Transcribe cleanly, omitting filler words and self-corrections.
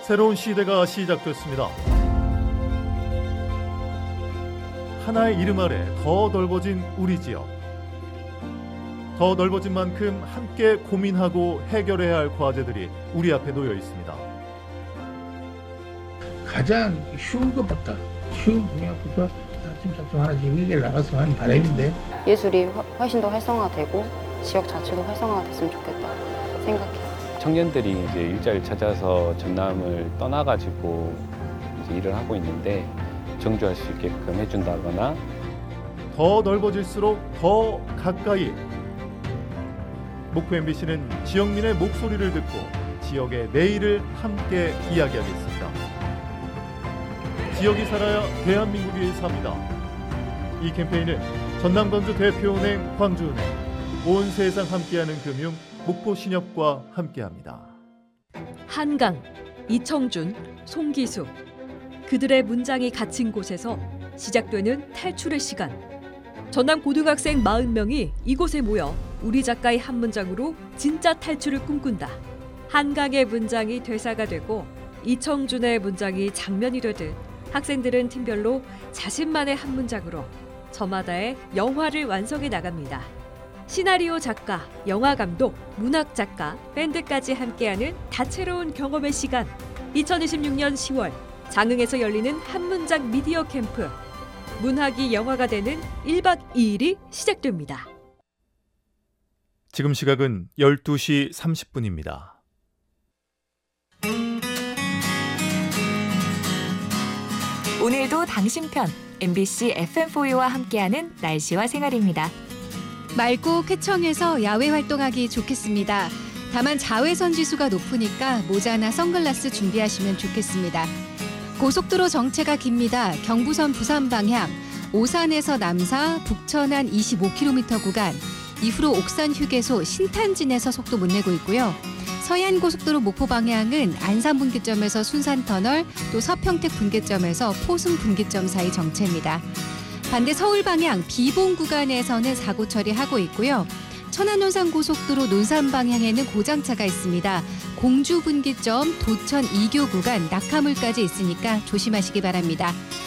새로운 시대가 시작됐습니다. 하나의 이름 아래 더 넓어진 우리 지역. 더 넓어진 만큼 함께 고민하고 해결해야 할 과제들이 우리 앞에 놓여 있습니다. 가장 쉬운 것부터 쉬운 분야부터 차츰차츰 하나씩 해결 나갔으면 하는 바람인데 예술이 훨씬 더 활성화되고 지역 자체도 활성화가 됐으면 좋겠다 생각해요. 청년들이 이제 일자리를 찾아서 전남을 떠나가지고 이제 일을 하고 있는데 정주할 수 있게끔 해준다거나 더 넓어질수록 더 가까이. 목포 MBC는 지역민의 목소리를 듣고 지역의 내일을 함께 이야기하겠습니다. 지역이 살아야 대한민국이 삽니다. 이 캠페인은 전남광주 대표은행, 광주은행, 온 세상 함께하는 금융, 목포신협과 함께합니다. 한강, 이청준, 송기수. 그들의 문장이 갇힌 곳에서 시작되는 탈출의 시간. 전남 고등학생 40명이 이곳에 모여 우리 작가의 한 문장으로 진짜 탈출을 꿈꾼다. 한강의 문장이 대사가 되고 이청준의 문장이 장면이 되듯 학생들은 팀별로 자신만의 한 문장으로 저마다의 영화를 완성해 나갑니다. 시나리오 작가, 영화 감독, 문학 작가, 밴드까지 함께하는 다채로운 경험의 시간. 2026년 10월 장흥에서 열리는 한 문장 미디어 캠프. 문학이 영화가 되는 1박 2일이 시작됩니다. 지금 시각은 12시 30분입니다. 오늘도 당신 편 MBC FM4U와 함께하는 날씨와 생활입니다. 맑고 쾌청해서 야외 활동하기 좋겠습니다. 다만 자외선 지수가 높으니까 모자나 선글라스 준비하시면 좋겠습니다. 고속도로 정체가 깁니다. 경부선 부산 방향, 오산에서 남사, 북천안 25km 구간, 이후로 옥산 휴게소 신탄진에서 속도 못 내고 있고요. 서해안고속도로 목포 방향은 안산 분기점에서 순산 터널, 또 서평택 분기점에서 포승 분기점 사이 정체입니다. 반대 서울 방향 비봉 구간에서는 사고 처리하고 있고요. 천안 논산 고속도로 논산 방향에는 고장차가 있습니다. 공주 분기점 도천 이교 구간 낙하물까지 있으니까 조심하시기 바랍니다.